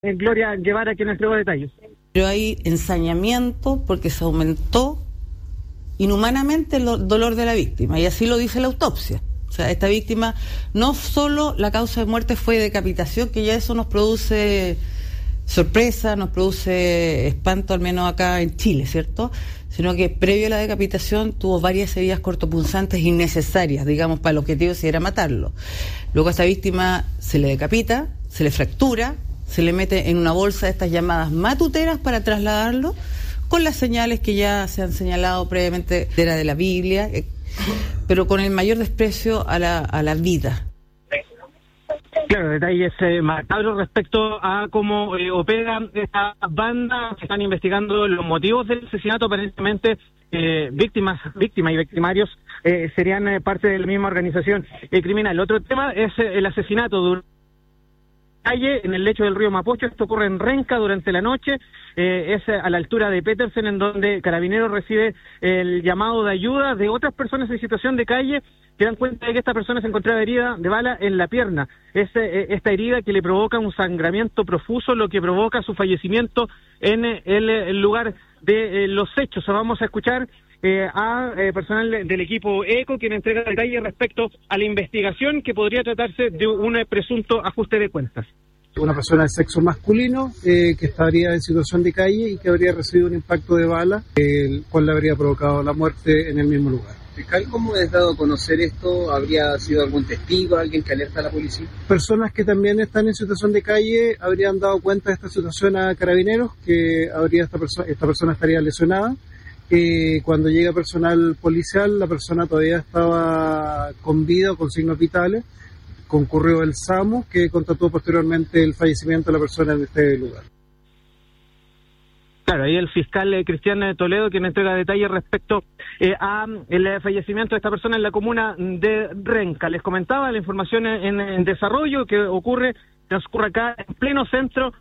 Gloria Guevara, quien entregó detalles. Pero hay ensañamiento porque se aumentó inhumanamente el dolor de la víctima, y así lo dice la autopsia. O sea, esta víctima, no solo la causa de muerte fue decapitación, que ya eso nos produce sorpresa, nos produce espanto, al menos acá en Chile, ¿cierto? Sino que previo a la decapitación tuvo varias heridas cortopunzantes innecesarias, digamos, para el objetivo si era matarlo. Luego a esta víctima se le decapita, se le fractura, se le mete en una bolsa de estas llamadas matuteras para trasladarlo, con las señales que ya se han señalado previamente, era de la Biblia, pero con el mayor desprecio a la vida. Claro, detalles macabros respecto a cómo opera esta banda. Se están investigando los motivos del asesinato. Aparentemente víctima y victimarios serían parte de la misma organización criminal. Otro tema es el asesinato de calle en el lecho del río Mapocho. Esto ocurre en Renca durante la noche, es a la altura de Petersen, en donde Carabineros recibe el llamado de ayuda de otras personas en situación de calle que dan cuenta de que esta persona se encontraba herida de bala en la pierna. Es esta herida que le provoca un sangramiento profuso, lo que provoca su fallecimiento en el lugar de los hechos. Vamos a escuchar a personal del equipo ECO, quien entrega detalles respecto a la investigación, que podría tratarse de un presunto ajuste de cuentas. Una persona de sexo masculino que estaría en situación de calle y que habría recibido un impacto de bala, el cual le habría provocado la muerte en el mismo lugar. Fiscal, ¿cómo es dado a conocer esto? ¿Habría sido algún testigo, alguien que alerta a la policía? Personas que también están en situación de calle habrían dado cuenta de esta situación a Carabineros, que esta persona estaría lesionada. Cuando llega personal policial, la persona todavía estaba con vida o con signos vitales. Concurrió el SAMU, que constató posteriormente el fallecimiento de la persona en este lugar. Claro, ahí el fiscal Cristian Toledo, quien entrega detalles respecto a el fallecimiento de esta persona en la comuna de Renca. Les comentaba la información en desarrollo que transcurre acá en pleno centro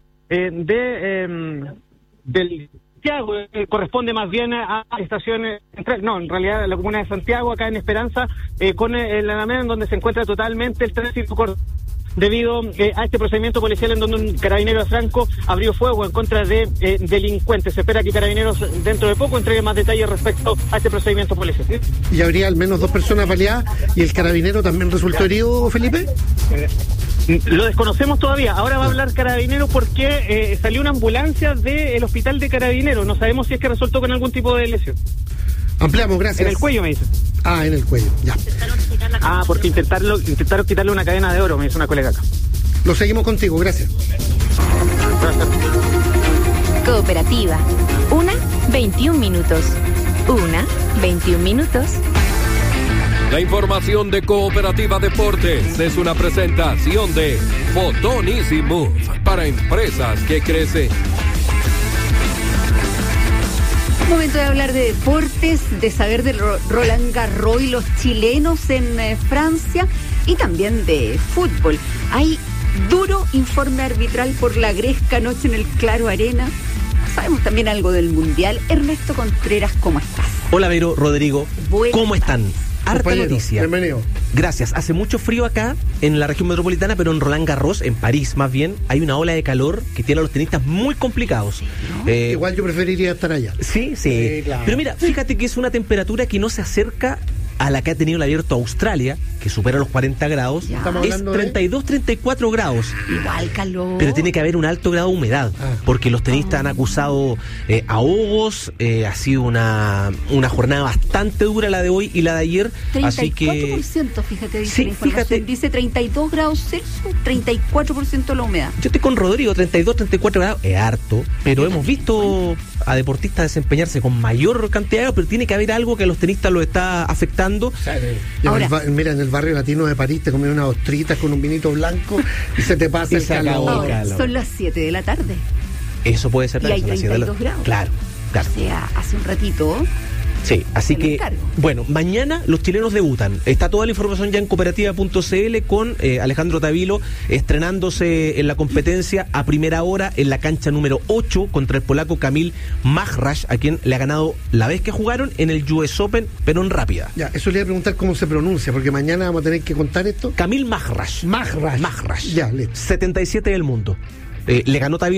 del Santiago, corresponde más bien a estaciones, en realidad la comuna de Santiago, acá en Esperanza, con el Alameda, en donde se encuentra totalmente el tránsito debido a este procedimiento policial en donde un carabinero de Franco abrió fuego en contra de delincuentes. Se espera que Carabineros dentro de poco entregue más detalles respecto a este procedimiento policial. ¿Sí? ¿Y habría al menos 2 personas baleadas y el carabinero también resultó herido, Felipe? Lo desconocemos todavía. Ahora va a hablar Carabineros porque salió una ambulancia del hospital de Carabineros. No sabemos si es que resultó con algún tipo de lesión. Ampliamos, gracias. En el cuello, me dice. Ah, en el cuello, ya. Porque intentaron quitarle una cadena de oro, me dice una colega acá. Lo seguimos contigo, gracias. Cooperativa. 21 minutos. 21 minutos. La información de Cooperativa Deportes es una presentación de Fotón Easy Move para empresas que crecen. Momento de hablar de deportes, de saber de Roland Garros y los chilenos en Francia, y también de fútbol. Hay duro informe arbitral por la Gresca anoche en el Claro Arena. Sabemos también algo del Mundial. Ernesto Contreras, ¿cómo estás? Hola, Vero, Rodrigo. ¿Cómo están? Harta noticia. Bienvenido. Gracias. Hace mucho frío acá en la región metropolitana, pero en Roland Garros, en París más bien, hay una ola de calor que tiene a los tenistas muy complicados. ¿No? Igual yo preferiría estar allá. Sí. Claro. Pero mira, fíjate que es una temperatura que no se acerca a la que ha tenido el Abierto Australia, que supera los 40 grados. Ya. Es 32, 34 grados. Igual calor. Pero tiene que haber un alto grado de humedad, porque los tenistas han acusado ahogos. Ha sido una jornada bastante dura la de hoy y la de ayer. 34%, así que, fíjate, dice sí, la información. fíjate. Dice 32 grados Celsius, 34% la humedad. Yo estoy con Rodrigo, 32, 34 grados, es harto, pero hemos visto a deportistas desempeñarse con mayor cantidad de grados, pero tiene que haber algo que a los tenistas lo está afectando. Ahora, mira, en el barrio latino de París te comes unas ostritas con un vinito blanco y se te pasa el calor. Ahora, son las 7 de la tarde. Eso puede ser. Y hay 32 grados. Claro. O sea, hace un ratito. Sí, así que, bueno, mañana los chilenos debutan. Está toda la información ya en cooperativa.cl con Alejandro Tavilo estrenándose en la competencia a primera hora en la cancha número 8 contra el polaco Kamil Majrash, a quien le ha ganado la vez que jugaron en el US Open, pero en rápida. Ya, eso le iba a preguntar cómo se pronuncia, porque mañana vamos a tener que contar esto. Kamil Majrash. Majrash. Ya, 77 del mundo. le ganó Tavilo